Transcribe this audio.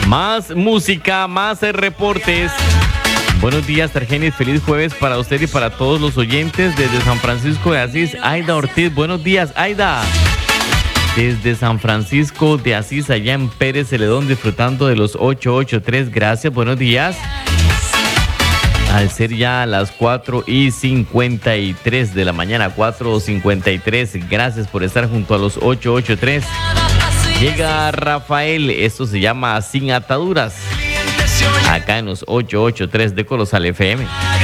Más música, más reportes. Buenos días, Targenis. Feliz jueves para usted y para todos los oyentes desde San Francisco de Asís. Aida Ortiz, buenos días, Aida. Desde San Francisco de Asís, allá en Pérez Celedón, disfrutando de los 883. Gracias, buenos días. Al ser ya las 4:53 de la mañana, 4:53. Gracias por estar junto a los 883. Llega Rafael, esto se llama Sin Ataduras, acá en los 883 de Colosal FM.